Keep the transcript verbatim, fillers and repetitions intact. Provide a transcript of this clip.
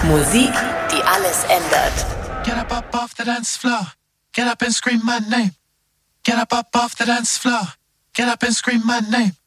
Musik, die alles ändert. Get up, up off the dance floor. Get up and scream my name. Get up, up off the dance floor. Get up and scream my name.